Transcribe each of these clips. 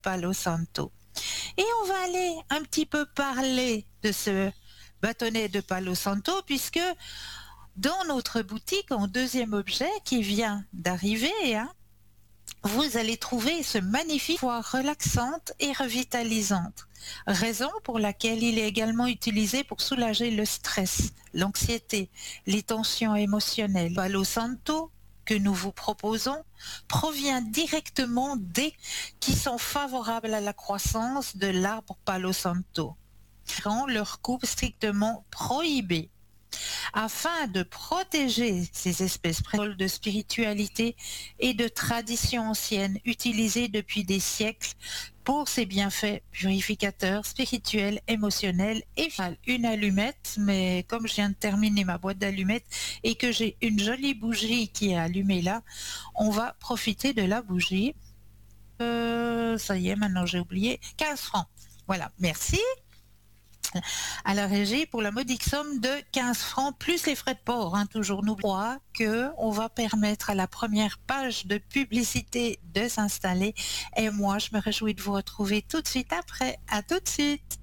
Palo Santo. Et on va aller un petit peu parler de ce bâtonnet de Palo Santo, puisque dans notre boutique, en deuxième objet qui vient d'arriver, vous allez trouver ce magnifique foie relaxante et revitalisante. Raison pour laquelle il est également utilisé pour soulager le stress, l'anxiété, les tensions émotionnelles. Palo Santo que nous vous proposons provient directement des qui sont favorables à la croissance de l'arbre Palo Santo, rend leur coupe strictement prohibée. Afin de protéger ces espèces de spiritualité et de traditions anciennes utilisées depuis des siècles pour ses bienfaits purificateurs, spirituels, émotionnels et une allumette, mais comme je viens de terminer ma boîte d'allumettes et que j'ai une jolie bougie qui est allumée là, on va profiter de la bougie. Ça y est, maintenant j'ai oublié, 15 francs. Voilà, merci à la régie pour la modique somme de 15 francs plus les frais de port. Toujours n'oubliez pas qu'on va permettre à la première page de publicité de s'installer et moi je me réjouis de vous retrouver tout de suite après. À tout de suite.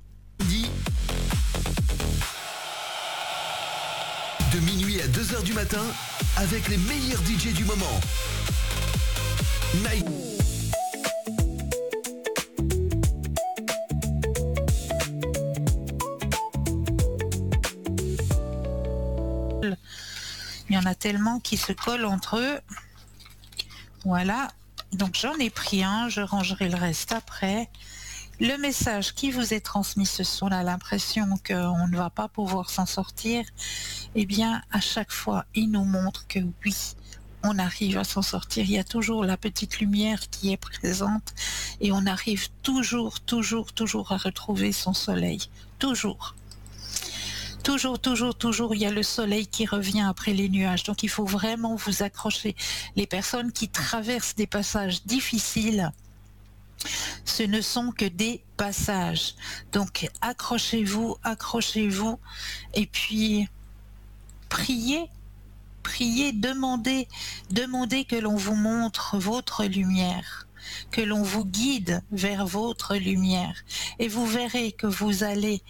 De minuit à 2h du matin avec les meilleurs DJ du moment. Night. Il y en a tellement qui se collent entre eux. Voilà. Donc j'en ai pris un, je rangerai le reste après. Le message qui vous est transmis ce soir, on a l'impression qu'on ne va pas pouvoir s'en sortir. Eh bien, à chaque fois, il nous montre que oui, on arrive à s'en sortir. Il y a toujours la petite lumière qui est présente et on arrive toujours à retrouver son soleil. Toujours, il y a le soleil qui revient après les nuages. Donc il faut vraiment vous accrocher. Les personnes qui traversent des passages difficiles, ce ne sont que des passages. Donc accrochez-vous, et puis priez, demandez que l'on vous montre votre lumière, que l'on vous guide vers votre lumière. Et vous verrez que vous allez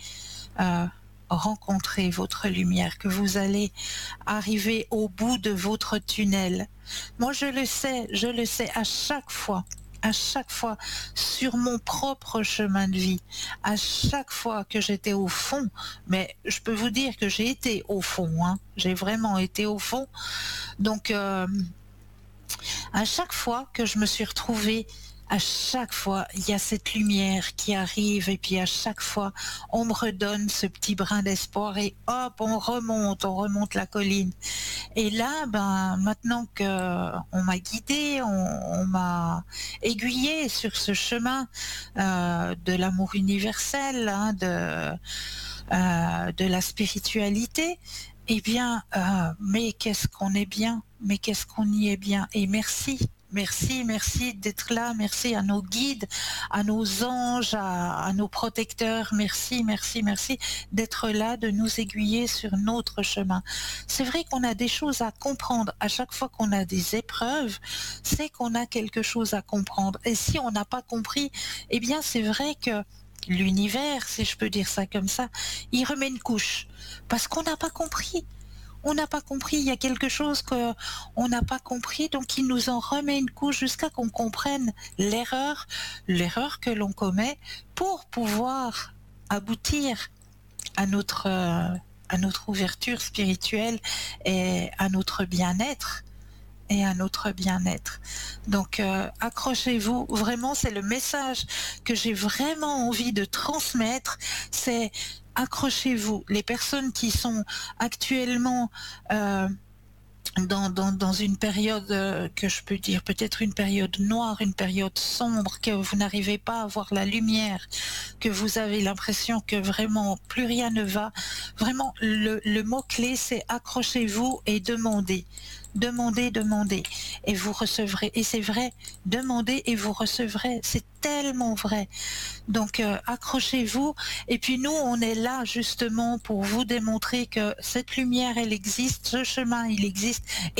rencontrer votre lumière, que vous allez arriver au bout de votre tunnel. Moi, je le sais à chaque fois sur mon propre chemin de vie, à chaque fois que j'étais au fond, mais je peux vous dire que j'ai été au fond, j'ai vraiment été au fond. Donc, à chaque fois que je me suis retrouvée, à chaque fois, il y a cette lumière qui arrive et puis à chaque fois, on me redonne ce petit brin d'espoir et hop, on remonte la colline. Et là, maintenant qu'on m'a guidée, on m'a aiguillée sur ce chemin de l'amour universel, de la spiritualité, eh bien, mais qu'est-ce qu'on est bien, mais qu'est-ce qu'on y est bien. Et merci d'être là, merci à nos guides, à nos anges, à nos protecteurs, merci d'être là, de nous aiguiller sur notre chemin. C'est vrai qu'on a des choses à comprendre, à chaque fois qu'on a des épreuves, c'est qu'on a quelque chose à comprendre. Et si on n'a pas compris, eh bien c'est vrai que l'univers, si je peux dire ça comme ça, il remet une couche, parce qu'on n'a pas compris. Il y a quelque chose qu'on n'a pas compris, donc il nous en remet une couche jusqu'à qu'on comprenne l'erreur que l'on commet pour pouvoir aboutir à notre ouverture spirituelle et à notre bien-être. Donc accrochez-vous, vraiment c'est le message que j'ai vraiment envie de transmettre, c'est accrochez-vous. Les personnes qui sont actuellement dans une période que je peux dire peut-être une période noire, une période sombre, que vous n'arrivez pas à voir la lumière, que vous avez l'impression que vraiment plus rien ne va, vraiment le mot-clé c'est accrochez-vous et demandez et vous recevrez. Et c'est vrai, demandez et vous recevrez, c'est tellement vrai. Donc accrochez-vous et puis nous on est là justement pour vous démontrer que cette lumière elle existe, ce chemin il existe